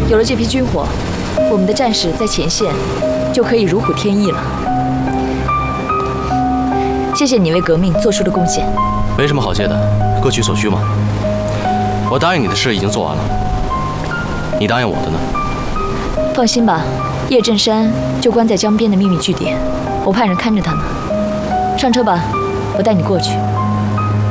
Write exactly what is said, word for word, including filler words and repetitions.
有了这批军火，我们的战士在前线就可以如虎添翼了。谢谢你为革命做出的贡献。 没什么好谢的，各取所需嘛。我答应你的事已经做完了，你答应我的呢？ 放心吧，叶振山就关在江边的秘密据点，我派人看着他呢。上车吧，我带你过去。